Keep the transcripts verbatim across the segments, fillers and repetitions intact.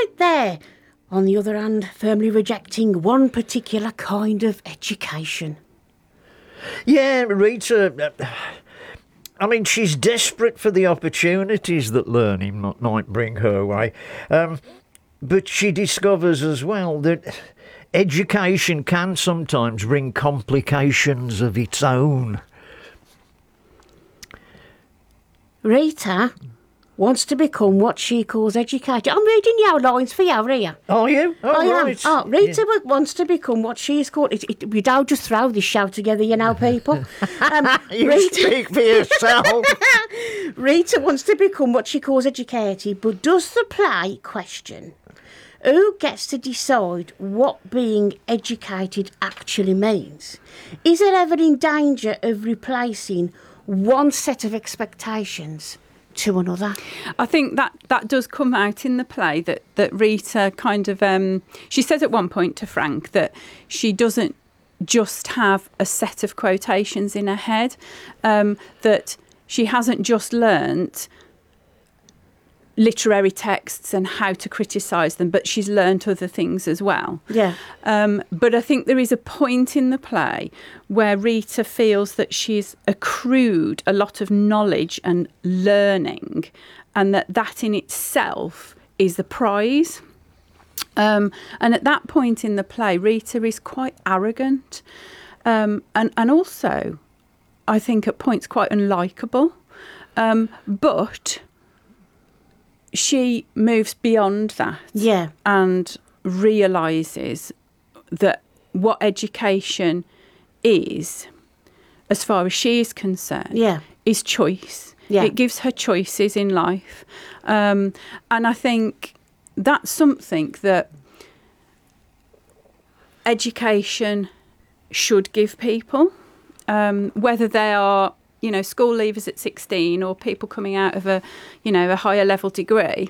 right there. On the other hand, firmly rejecting one particular kind of education. Yeah, Rita, uh, I mean, she's desperate for the opportunities that learning m- might bring her way. Um, but she discovers as well that education can sometimes bring complications of its own. Rita wants to become what she calls educated. I'm reading your lines for you, Ria. Are you? Oh, I am. right. Oh, Rita Yeah. wants to become what she's called. It, it, we don't just throw this show together, you know, people. Um, You Rita, speak for yourself. Rita wants to become what she calls educated, but does the play question who gets to decide what being educated actually means? Is it ever in danger of replacing one set of expectations to another? I think that that does come out in the play, that that Rita kind of um she says at one point to Frank that she doesn't just have a set of quotations in her head, um that she hasn't just learnt literary texts and how to criticise them, but she's learnt other things as well. Yeah. Um, but I think there is a point in the play where Rita feels that she's accrued a lot of knowledge and learning, and that that in itself is the prize. Um, and at that point in the play, Rita is quite arrogant, um, and, and also, I think at points quite unlikable. Um, but she moves beyond that, Yeah. and realises that what education is, as far as she is concerned, Yeah. is choice. Yeah. It gives her choices in life. Um, and I think that's something that education should give people, um, whether they are, you know, school leavers at sixteen or people coming out of a, you know, a higher level degree.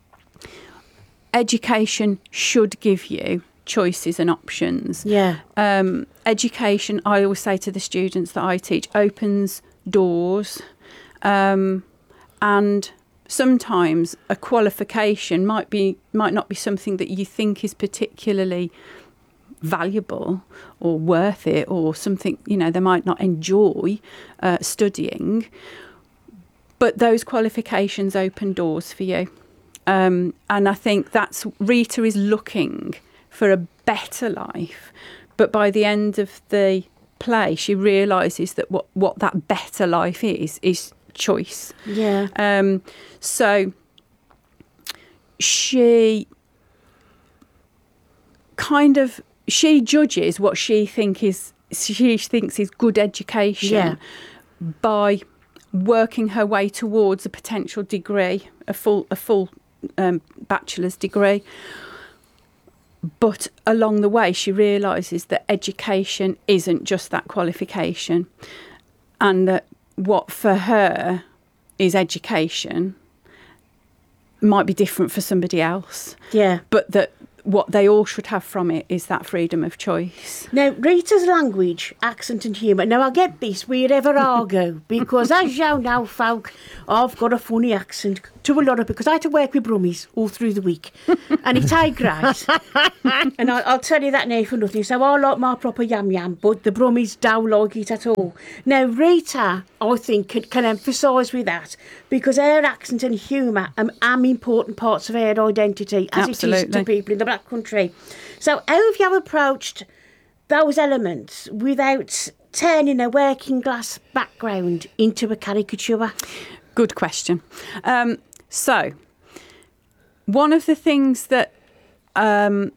Education should give you choices and options. Yeah. Um, education, I always say to the students that I teach, opens doors. Um, and sometimes a qualification might be might not be something that you think is particularly valuable or worth it, or something, you know, they might not enjoy uh, studying, but those qualifications open doors for you. Um, and I think that's, Rita is looking for a better life, but by the end of the play she realises that what, what that better life is is choice. Yeah. Um, so she kind of she judges what she think is she thinks is good education, Yeah. by working her way towards a potential degree, a full a full um, bachelor's degree. But along the way, she realises that education isn't just that qualification, and that what for her is education might be different for somebody else. Yeah. But that what they all should have from it is that freedom of choice. Now, Rita's language, accent and humour. Now, I get this wherever I go, because as you know, folk, I've got a funny accent to a lot of, because I had to work with Brummies all through the week, and it ain't great. And I, I'll tell you that now for nothing. So I like my proper yam yam, but the Brummies don't like it at all. Now, Rita, I think, can, can emphasise with that, because her accent and humour are, are important parts of her identity, as it is Absolutely. to people in the Black Country. So how have you approached those elements without turning a working class background into a caricature? Good question. Um, so, one of the things that um,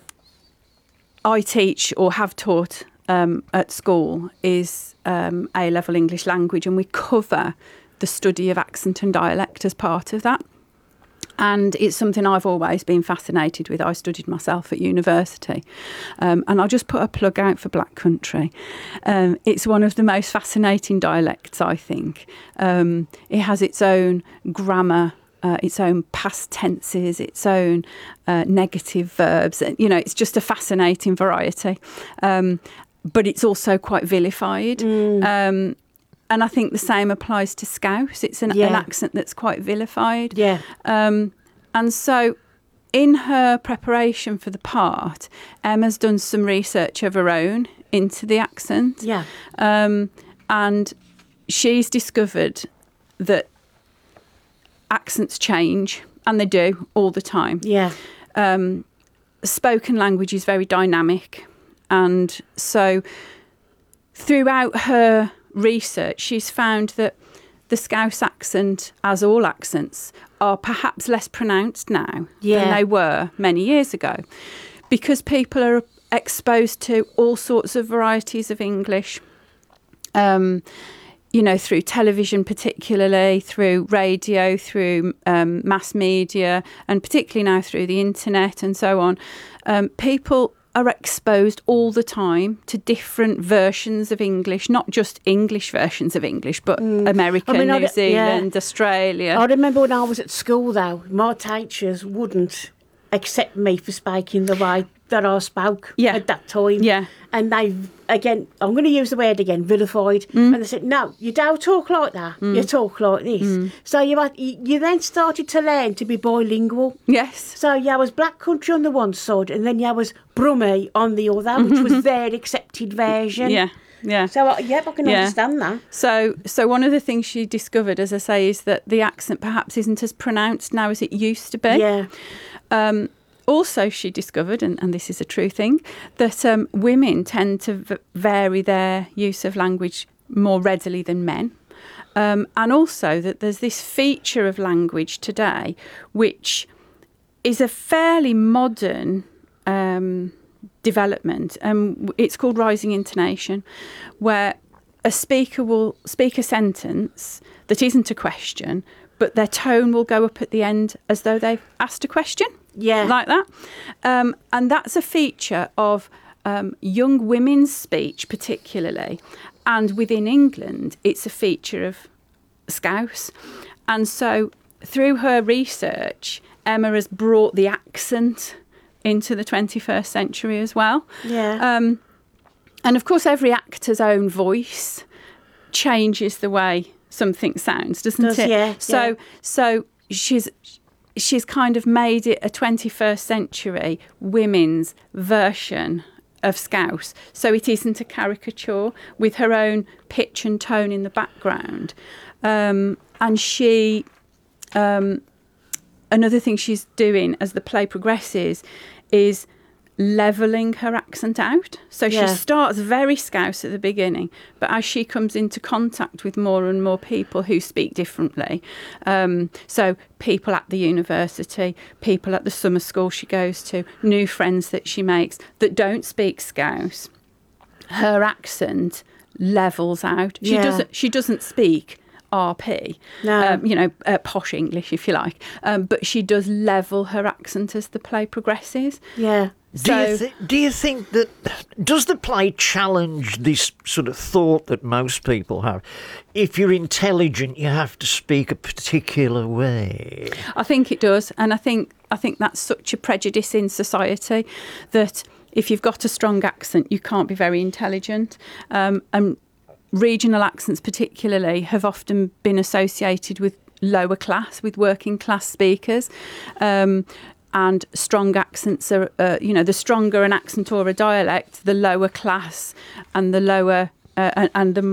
I teach or have taught um, at school is um, A-level English language, and we cover the study of accent and dialect as part of that. And it's something I've always been fascinated with. I studied myself at university. Um, and I'll just put a plug out for Black Country. Um, it's one of the most fascinating dialects, I think. Um, it has its own grammar, uh, its own past tenses, its own uh, negative verbs. You know, it's just a fascinating variety. Um, but it's also quite vilified. Mm. Um, And I think the same applies to Scouse. It's an, Yeah. an accent that's quite vilified. Yeah. Um, and so in her preparation for the part, Emma's done some research of her own into the accent. Yeah. Um, and she's discovered that accents change, and they do all the time. Yeah. Um, spoken language is very dynamic. And so throughout her research, she's found that the Scouse accent, as all accents, are perhaps less pronounced now Yeah. than they were many years ago, because people are exposed to all sorts of varieties of English, um, you know, through television particularly, through radio, through um, mass media, and particularly now through the internet and so on. Um, people are exposed all the time to different versions of English, not just English versions of English, but Mm. American, I mean, New I d- Zealand, yeah. Australia. I remember when I was at school, though, my teachers wouldn't accept me for speaking the way that I spoke Yeah. at that time. Yeah. And they, again, I'm going to use the word again, vilified. Mm. And they said, no, you don't talk like that. You talk like this. Mm. So you, had, you you then started to learn to be bilingual. Yes. So yeah, was Black Country on the one side, and then yeah, was Brummie on the other, which was their accepted version. Yeah. Yeah. So uh, yeah, I can Yeah. understand that. So, so one of the things she discovered, as I say, is that the accent perhaps isn't as pronounced now as it used to be. Yeah. Um, also, she discovered, and, and this is a true thing, that um, women tend to v- vary their use of language more readily than men. Um, and also that there's this feature of language today, which is a fairly modern um, development. Um, it's called rising intonation, where a speaker will speak a sentence that isn't a question, but their tone will go up at the end as though they've asked a question. Yeah. Like that. Um, and that's a feature of um, young women's speech particularly. And within England, it's a feature of Scouse. And so through her research, Emma has brought the accent into the twenty-first century as well. Yeah. Um, and of course, every actor's own voice changes the way something sounds, doesn't Does, it? yeah, So, yeah. so she's she's kind of made it a twenty-first century women's version of Scouse. So it isn't a caricature, with her own pitch and tone in the background. Um, and she, um, another thing she's doing as the play progresses is levelling her accent out. So Yeah. she starts very Scouse at the beginning, but as she comes into contact with more and more people who speak differently, um, so people at the university, people at the summer school she goes to, new friends that she makes that don't speak Scouse, her accent levels out. She Yeah. doesn't. She doesn't speak R P, No. um, you know, uh, posh English, if you like, um, but she does level her accent as the play progresses. Yeah. Do you, So- th- do you think that, does the play challenge this sort of thought that most people have? If you're intelligent, you have to speak a particular way. I think it does, and I think I think that's such a prejudice in society that if you've got a strong accent, you can't be very intelligent. Um, and regional accents, particularly, have often been associated with lower class, with working class speakers. Um, and strong accents are, uh, you know, the stronger an accent or a dialect, the lower class and the lower uh, and, and the